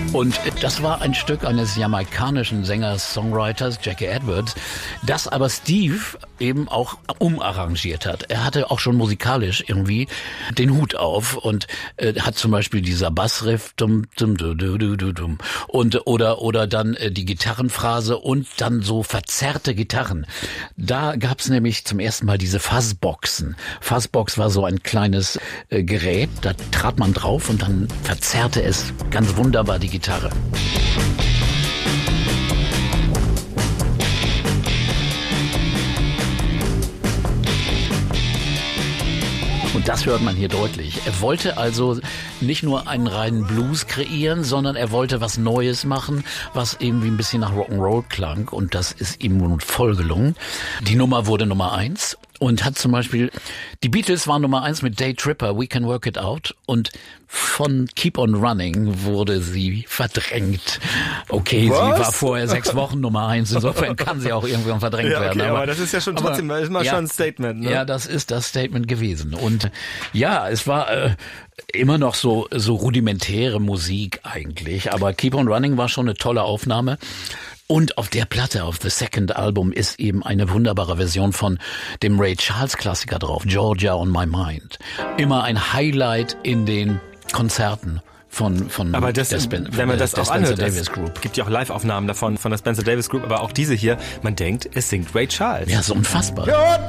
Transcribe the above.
Und das war ein Stück eines jamaikanischen Sängers-Songwriters, Jackie Edwards, das aber Steve eben auch umarrangiert hat. Er hatte auch schon musikalisch irgendwie den Hut auf und hat zum Beispiel dieser Bassriff und oder dann die Gitarrenphrase und dann so verzerrte Gitarren. Da gab's nämlich zum ersten Mal diese Fuzzboxen. Fuzzbox war so ein kleines Gerät, da trat man drauf und dann verzerrte es ganz wunderbar die Gitarre. Und das hört man hier deutlich. Er wollte also nicht nur einen reinen Blues kreieren, sondern er wollte was Neues machen, was irgendwie ein bisschen nach Rock'n'Roll klang. Und das ist ihm nun voll gelungen. Die Nummer wurde Nummer 1 und hat zum Beispiel, die Beatles waren Nummer 1 mit Day Tripper, We Can Work It Out. Und von Keep on Running wurde sie verdrängt. Okay, Was? sie war vorher 6 Wochen Nummer 1, insofern kann sie auch irgendwann verdrängt werden. Aber das ist ja schon trotzdem immer schon ein Statement, ne? Ja, das ist das Statement gewesen. Und ja, es war immer noch so rudimentäre Musik eigentlich, aber Keep on Running war schon eine tolle Aufnahme. Und auf der Platte, auf The Second Album, ist eben eine wunderbare Version von dem Ray Charles Klassiker drauf, Georgia on My Mind. Immer ein Highlight in den Konzerten von aber das, der wenn man das der auch Spencer anhört, Davis es Group. gibt ja auch Live-Aufnahmen davon von der Spencer Davis Group, aber auch diese hier, man denkt, es singt Ray Charles. Ja, so unfassbar.